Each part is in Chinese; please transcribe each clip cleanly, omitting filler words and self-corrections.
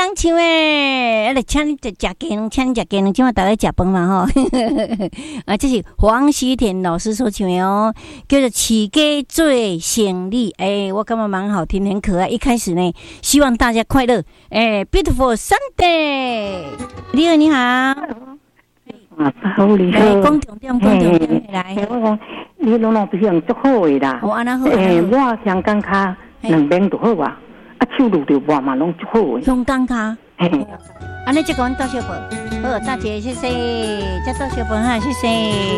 人唱诶，来请你食鸡卵，请你食鸡卵，今晚大家食饭嘛吼。啊，这是黄西田老师所唱的哦，叫做《起家做生理》。我感觉蛮好听，很可爱。一开始呢，希望大家快乐。Beautiful Sunday， 你好，你好。 好，你好。 来，讲重点，来。 我讲，你拢不是足好的啦。 安那好。 我香港卡两边都好啊，手路就话嘛拢足好的。 香港卡。安尼，这个阮到小宝，好，大姐，谢谢。这到小宝哈，谢谢。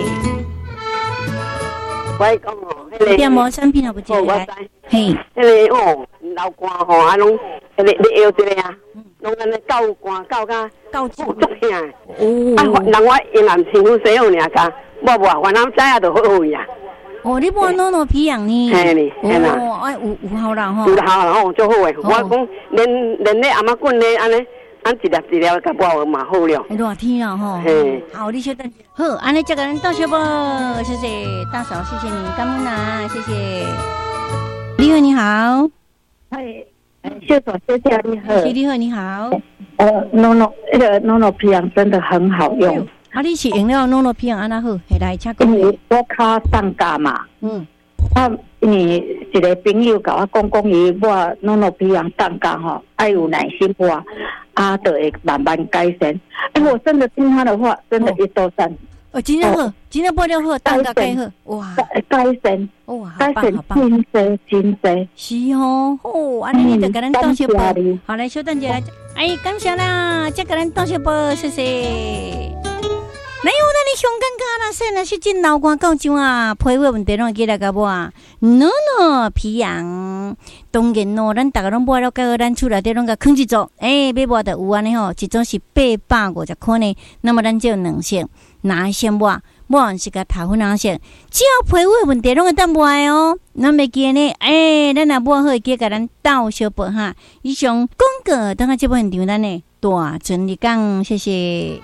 我讲哦， 电毛产品也不接来。嘿， 迄个哦，老歌吼，啊拢，你摇一个啊，拢安尼教歌教甲足听。啊，人我因男辛苦洗好尔噶，我咱知影就好位啊。 你摸诺皮养呢？ 嘿哩，嘿啦。 有效啦吼。 有效啦吼，足好诶。我讲连咧阿妈棍咧安尼。一粒一粒甲包嘛好了， 热天啊吼，好，你稍等，好，安尼这个人到小宝，谢谢大嫂，谢谢你，感恩啦，谢谢。你好，你好， 秀总谢谢你好， 你好，你好 ，NONO 那个 NONO 皮养真的很好用， 你是用了 NONO 皮养安那好，来请讲。 因为我较放假嘛，因为一个朋友甲我讲伊我 NONO 皮养放假吼，爱有耐心我。就会慢慢改善。我真的听他的话，真的一多赞。 真的好，真的不了好，大家改好，哇， 改善， 哇， 改善真多真多。 是哦，安尼你就跟咱道谢报，好来，小等姐来，感谢啦，再跟咱道谢报，谢谢。哪有咱你香港卡啦？说那是真老歌够上啊，批话问题拢记来个无啊？NONO 皮养，当然咯，咱大家拢买了，改咱厝内底拢甲放一组，买无就有安尼吼，一组是850块呢。那么咱就有2色，哪一色买？买是甲头粉色，只要批话问题拢会当买哦。咱袂记呢，咱若买好，记甲咱斗小报哈。以上广告，等下这部现场咱呢大顺利讲，谢谢。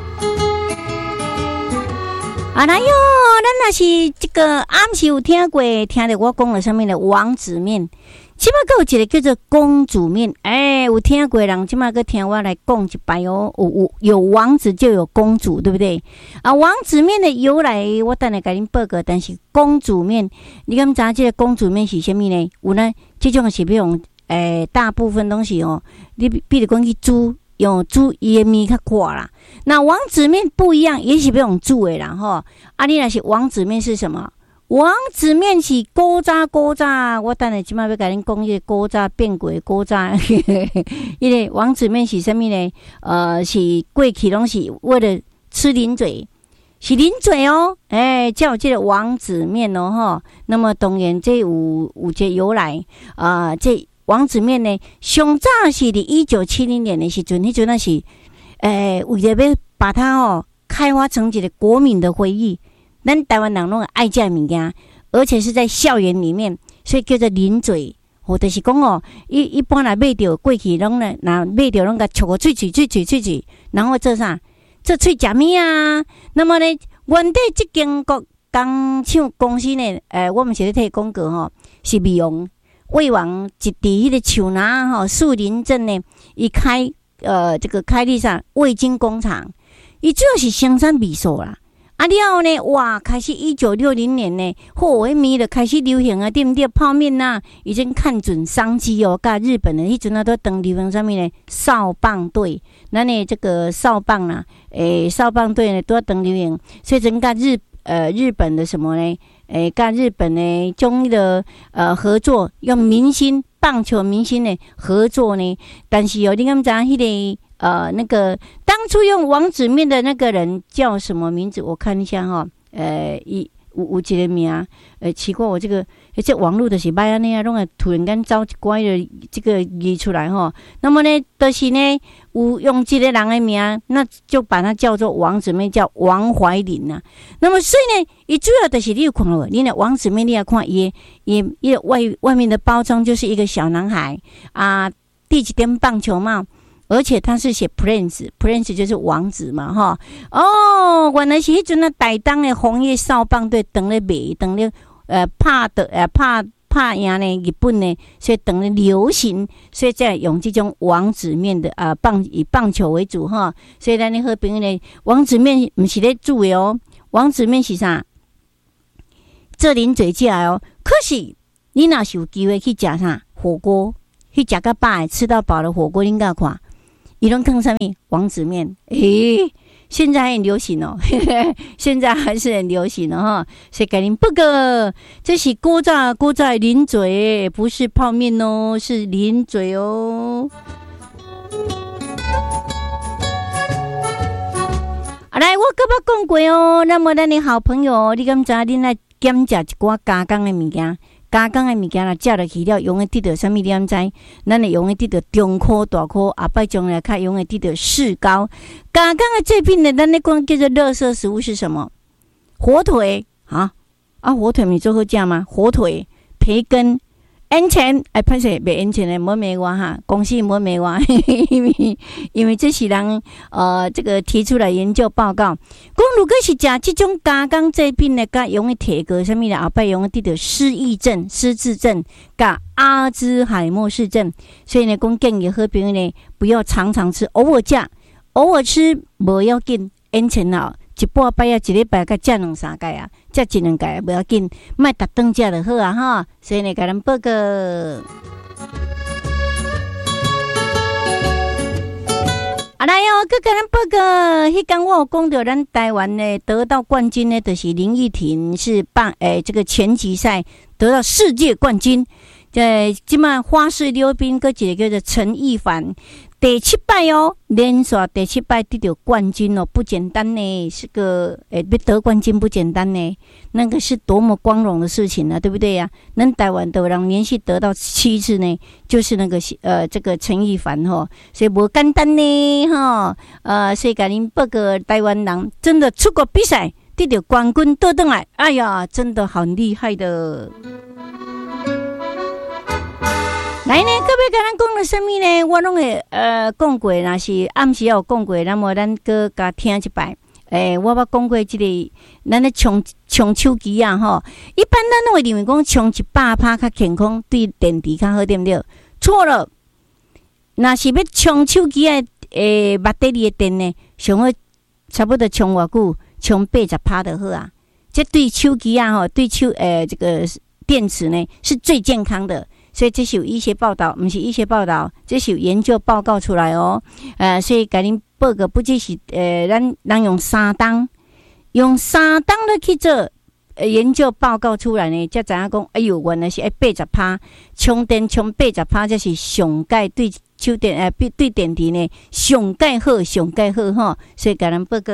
哪有？咱若是这个暗时有听到我讲了什么的王子面，即摆还有一个叫做公主面。有听过人即摆还听我来讲一摆哦。有王子就有公主，对不对？王子面的由来，我等下给恁报告。但是公主面，你敢知这个公主面是什么呢？有呢，这种是比如大部分东西哦，你比如讲去煮。用煮伊的面较快啦，那王子面不一样，也是不用煮的啦吼。你若是王子面是什么？王子面是古早，我等下即摆要甲恁讲迄个古早变过古早。迄个王子面是什么呢？是过去拢是为了吃零嘴，是零嘴哦。叫这个王子面哦吼。那么当然这有这由来这。王子面呢，上早是伫1970年的时阵，迄阵那是，为了要把它开发成一个国民的回忆，咱台湾人拢爱食物件，而且是在校园里面，所以叫做零嘴。就是讲一般来买着过去拢呢，那买着拢甲戳个喙，然后做啥？做喙食物啊？那么呢，原底这间工厂公司呢，我们是咧替广告是美容。魏王一伫迄个树林树林镇呢，伊开立啥味精工厂，伊主要是生产味素啦。了后呢，哇，开始1960年呢，迄面就开始流行啊，对不对？泡面呐，已经看准商机哦。甲日本的迄阵都当流行上面呢，少棒队，咱呢这个少棒啦，少棒队呢都当流行，所以整个日本的什么呢？跟日本呢，中的合作，用明星棒球明星的合作呢。但是你敢知迄个那个当初用王子面的那个人叫什么名字？我看一下哈，有一个名，奇怪，我这网络的是歹安尼啊，拢会突然间找一乖的这个字出来哈。那么呢，就是呢，有用这个人的名，那就把它叫做王子面，叫王怀林呐。那么所以呢，伊主要就是你有看无？你那王子面，你要看伊外面的包装就是一个小男孩第几顶棒球帽。而且他是写 Prince 就是王子嘛哈。原来是迄阵台东的红叶少棒队等咧卖，等咧拍拍赢呢日本呢，所以等于流行，所以再用这种王子面的以棒球为主哈。所以咱的好朋友呢，王子面不是咧煮的哦，王子面是啥？做零嘴食哦。可是你若是有机会去食啥火锅，去食个饱吃到饱的火锅，恁甲看，伊拢放啥物王子面？现在还很流行哦，现在还是很流行的哈。所以给您报告，这是锅仔零嘴，不是泡面哦，是零嘴哦。来，我刚刚讲过哦。那么咱的好朋友，你敢知恁来检查一寡加工的物件？加工的物件啦，食落去了，用的得到什么？你敢知？咱会用的得到中科、大科，后摆将来较用的得到士高。加工的这品呢，咱咧讲叫做垃圾食物是什么？火腿火腿你做好食吗？火腿、培根、烟钱，歹势卖烟钱的，无骂我哈，公司无骂我，因为这是人这个提出来研究报告，讲如果是食这种加工制品呢，甲容易提个什么啦，后摆容易得到失忆症、失智症，甲阿兹海默氏症，所以呢，讲建议好朋友呢，不要常常吃，偶尔食，偶尔吃无要紧，烟钱啦。一半摆啊，一礼拜甲食两三届啊，食一两届无要紧，莫逐顿食就好啊哈。所以呢，甲咱报告。来哦，佮甲咱报告。迄天我有讲到，咱台湾呢得到冠军呢，就是林玉婷是这个拳击赛得到世界冠军。即摆花式溜冰，佮一个叫做陈亦凡。第7摆哦，连续第7摆得到冠军哦，不简单呢，是个要得冠军不简单呢，那个是多么光荣的事情啊，对不对呀？咱台湾的人连续得到7次呢，就是那个这个陈亦凡哈，所以不简单呢哈，所以甲恁报告台湾人真的出国比赛得到冠军倒转来，哎呀，真的很厉害的。来呢，各位，甲咱讲了什么呢？我拢会讲过，若是暗时有讲过，那么咱搁甲听一摆。我捌讲过这个，咱咧冲手机啊，吼，一般咱拢会认为讲冲100%较健康，对电池较好，对不对？错了，若是要冲手机的battery的电呢，上好差不多冲偌久，冲80%就好啊。这对手机啊，吼，对这个电池呢是最健康的。所以这是有医学报道，不是医学报道，这是有研究报告出来哦。所以甲恁报告不只是咱用3档来去做研究报告出来呢，才知影讲，哎呦，原来是80%充电充80%，这是上界对手电对电池呢上界好吼。所以甲咱报告。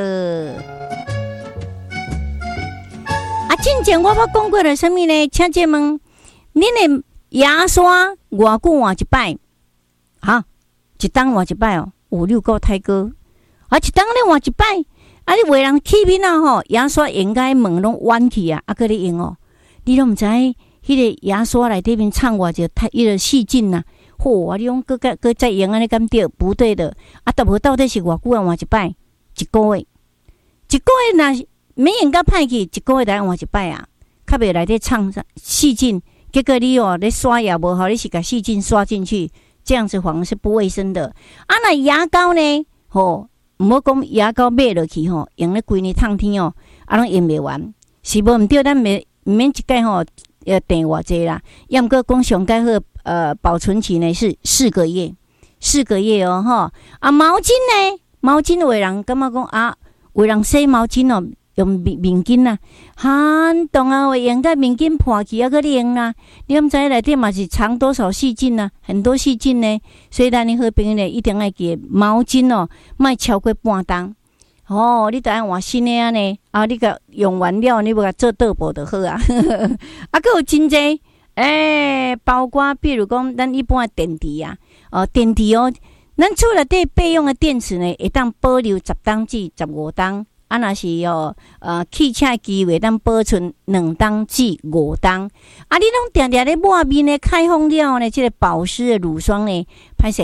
之前我捌讲过了什么呢？请姐问，恁的牙刷偌久换一摆？一档换一摆哦，5、6个太高。一档咧换一摆，你为人起面啊吼，牙刷应该门拢弯去啊，搁咧用哦。你都毋知迄个牙刷内底面藏偌迄个细菌呐，你讲搁再用安尼敢对？不对的。都无到底是偌久换一摆？1个月，若免用甲歹去，1个月才换一摆啊，较袂内底藏细菌。结果你咧刷牙无好，你是把细菌刷进去，这样子反而是不卫生的。那牙膏呢？唔好讲牙膏买落去用咧规年烫天拢用袂完，是无毋对，咱免一届要订偌济啦。要毋过讲上盖好保存期呢是4个月，4个月哦毛巾呢？毛巾有的人感觉讲有人洗毛巾哦。用面巾啦，当然会用到面巾破去搁咧用啦。你毋知内底嘛是藏多少细菌啊？很多细菌呢，所以咱你好朋友呢一定要记毛巾莫超过半当。你得要换新的啊呢，你甲用完了，你要甲做倒补就好啊。搁有真济包括比如讲咱一般的电池啊，电池咱厝内底备用的电池呢，会当保留10当至15当。若是汽车机会当保存2当至5当。你拢定定咧抹面咧开封了呢，这个保湿的乳霜呢，歹势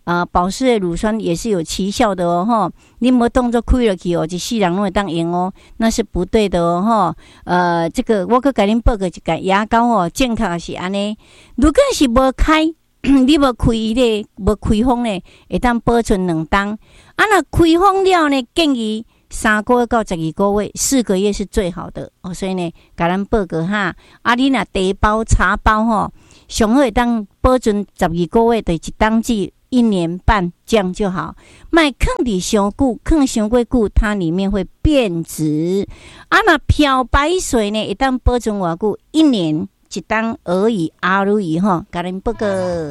保湿的乳酸也是有奇效的哦吼，你无当作开落去哦，一世人拢会当用哦，那是不对的哦吼。这个我佮恁报告一个牙膏哦，正确是安尼，如果是无开，你无开咧，无开封咧，会当保存2冬。若开封了呢，建议3个月到12个月，4个月是最好的哦。所以呢，甲咱报告哈，你若茶包、茶包吼，上好会当保存12个月，就1冬至1年半这样就好。卖放伫伤久，放伤过久，它里面会变质。若漂白水呢，会当保存偌久？1年1冬而已，如意吼，甲恁报告。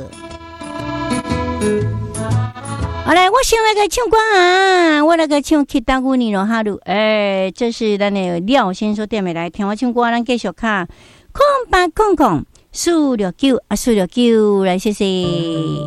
好来，我先来个唱歌啊！我来个唱《去打鼓你罗哈鲁》。这是咱的廖先生点的来听我唱歌，咱继续看。0800-469-469来，谢谢。